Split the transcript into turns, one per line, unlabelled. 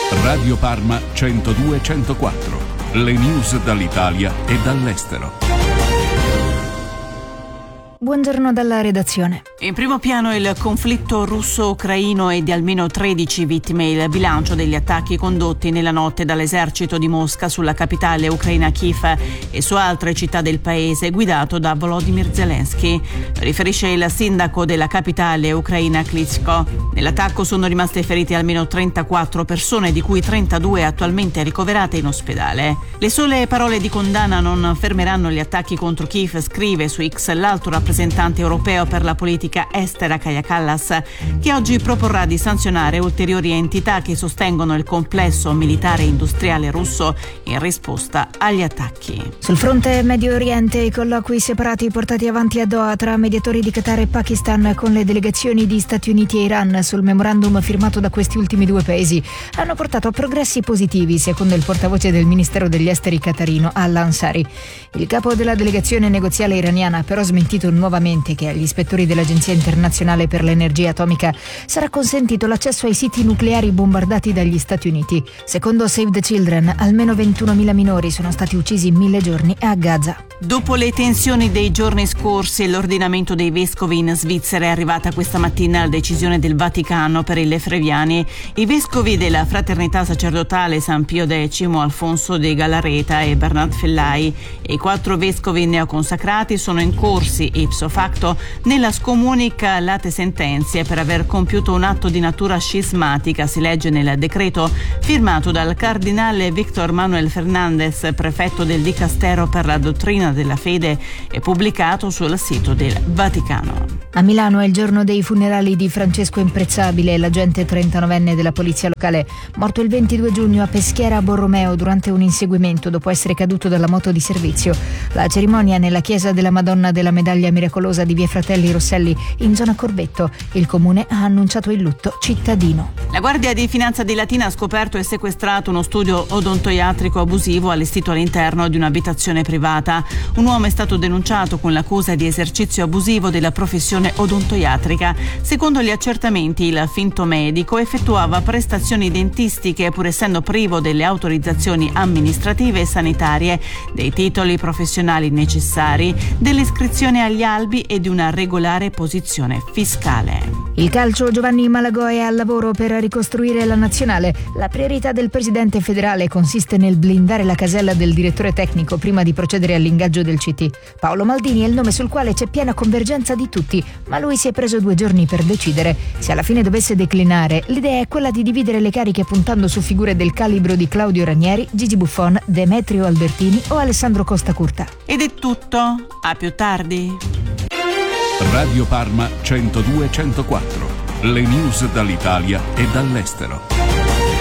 Radio Parma 102-104. Le news dall'Italia e dall'estero.
Buongiorno dalla redazione.
In primo piano il conflitto russo-ucraino e di almeno 13 vittime il bilancio degli attacchi condotti nella notte dall'esercito di Mosca sulla capitale ucraina Kiev e su altre città del paese, guidato da Volodymyr Zelensky. Riferisce il sindaco della capitale ucraina Klitschko. Nell'attacco sono rimaste ferite almeno 34 persone, di cui 32 attualmente ricoverate in ospedale. Le sole parole di condanna non fermeranno gli attacchi contro Kiev, scrive su X l'alto rappresentante europeo per la politica estera Kaja Kallas, che oggi proporrà di sanzionare ulteriori entità che sostengono il complesso militare industriale russo in risposta agli attacchi.
Sul fronte Medio Oriente, i colloqui separati portati avanti a Doha tra mediatori di Qatar e Pakistan con le delegazioni di Stati Uniti e Iran sul memorandum firmato da questi ultimi due paesi hanno portato a progressi positivi, secondo il portavoce del Ministero degli Esteri qatarino Al-Ansari. Il capo della delegazione negoziale iraniana ha però smentito nuovamente che agli ispettori dell'Agenzia Internazionale per l'Energia Atomica sarà consentito l'accesso ai siti nucleari bombardati dagli Stati Uniti. Secondo Save the Children, almeno 21.000 minori sono stati uccisi in 1000 giorni a Gaza.
Dopo le tensioni dei giorni scorsi, l'ordinamento dei vescovi in Svizzera è arrivata questa mattina la decisione del Vaticano per i lefreviani. I vescovi della Fraternità Sacerdotale San Pio X, Alfonso de Galareta e Bernard Fellai e i 4 vescovi neoconsacrati sono incorsi ipso facto nella scomunica late sentenze per aver compiuto un atto di natura scismatica, si legge nel decreto firmato dal cardinale Victor Manuel Fernandez, prefetto del Dicastero per la dottrina della fede, e pubblicato sul sito del Vaticano.
A Milano è il giorno dei funerali di Francesco Imprezzabile, l'agente 39enne della polizia locale, morto il 22 giugno a Peschiera Borromeo durante un inseguimento dopo essere caduto dalla moto di servizio. La cerimonia nella chiesa della Madonna della Medaglia Miracolosa di Via Fratelli Rosselli in zona Corbetto. Il comune ha annunciato il lutto cittadino.
La Guardia di Finanza di Latina ha scoperto e sequestrato uno studio odontoiatrico abusivo allestito all'interno di un'abitazione privata. Un uomo è stato denunciato con l'accusa di esercizio abusivo della professione odontoiatrica. Secondo gli accertamenti, il finto medico effettuava prestazioni dentistiche pur essendo privo delle autorizzazioni amministrative e sanitarie, dei titoli professionali necessari, dell'iscrizione agli albi e di una regolare posizione fiscale.
Il calcio, Giovanni Malagò è al lavoro per ricostruire la nazionale. La priorità del presidente federale consiste nel blindare la casella del direttore tecnico prima di procedere all'ingaggio del CT. Paolo Maldini è il nome sul quale c'è piena convergenza di tutti, ma lui si è preso 2 giorni per decidere. Se alla fine dovesse declinare, l'idea è quella di dividere le cariche puntando su figure del calibro di Claudio Ranieri, Gigi Buffon, Demetrio Albertini o Alessandro Costa Curta.
Ed è tutto, a più tardi.
Radio Parma 102-104. Le news dall'Italia e dall'estero.